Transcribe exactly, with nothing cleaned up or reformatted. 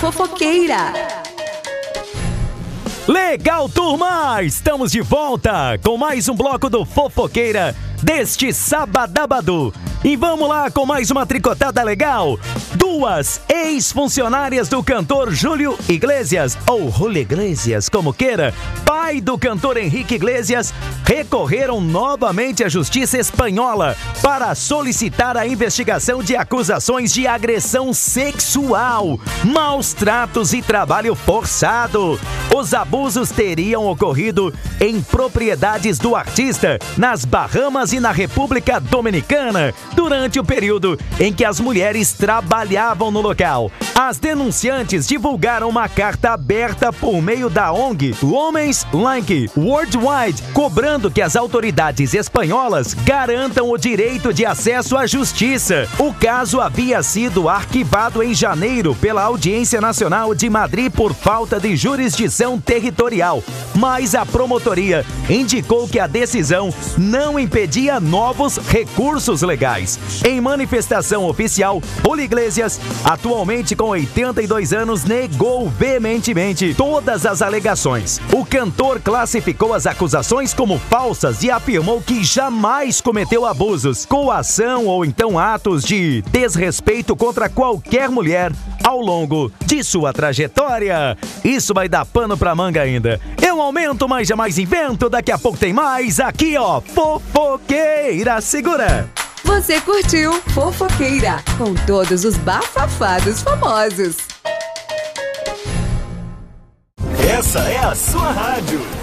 Fofoqueira. Legal, turma! Estamos de volta com mais um bloco do Fofoqueira deste sabadabadu. E vamos lá com mais uma tricotada legal. Duas ex-funcionárias do cantor Júlio Iglesias, ou Julio Iglesias, como queira, pai do cantor Henrique Iglesias, recorreram novamente à justiça espanhola para solicitar a investigação de acusações de agressão sexual, maus tratos e trabalho forçado. Os abusos teriam ocorrido em propriedades do artista, nas Bahamas e na República Dominicana, durante o período em que as mulheres trabalhavam no local. As denunciantes divulgaram uma carta aberta por meio da O N G Women's Like Worldwide, cobrando que as autoridades espanholas garantam o direito de acesso à justiça. O caso havia sido arquivado em janeiro pela Audiência Nacional de Madrid por falta de jurisdição territorial, mas a promotoria indicou que a decisão não impedia novos recursos legais. Em manifestação oficial, Julio Iglesias, atualmente com oitenta e dois anos, negou veementemente todas as alegações. O cantor classificou as acusações como falsas e afirmou que jamais cometeu abusos, coação ou então atos de desrespeito contra qualquer mulher ao longo de sua trajetória. Isso vai dar pano pra manga ainda. Eu aumento, mas jamais invento. Daqui a pouco tem mais aqui, ó. Fofoqueira, segura! Você curtiu Fofoqueira, com todos os bafafados famosos. Essa é a sua rádio.